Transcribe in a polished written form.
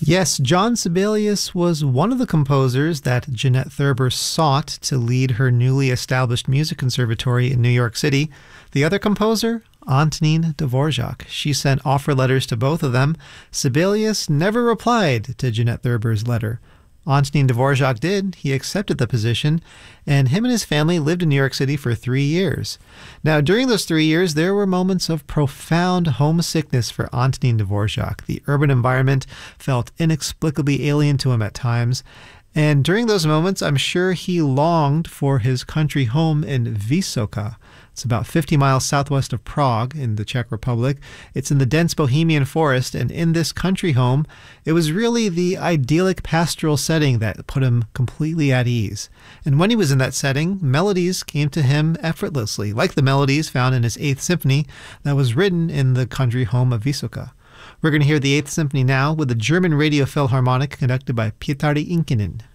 Yes, John Sibelius was one of the composers that Jeanette Thurber sought to lead her newly established music conservatory in New York City. The other composer, Antonin Dvorak. She sent offer letters to both of them. Sibelius never replied to Jeanette Thurber's letter. Antonin Dvorak did. He accepted the position, and him and his family lived in New York City for 3 years. Now, during those 3 years, there were moments of profound homesickness for Antonin Dvorak. The urban environment felt inexplicably alien to him at times, and during those moments, I'm sure he longed for his country home in Vysoká. It's about 50 miles southwest of Prague in the Czech Republic. It's in the dense Bohemian forest, and in this country home, it was really the idyllic pastoral setting that put him completely at ease. And when he was in that setting, melodies came to him effortlessly, like the melodies found in his Eighth Symphony that was written in the country home of Vysoká. We're going to hear the Eighth Symphony now with the German Radio Philharmonic conducted by Pietari Inkinen.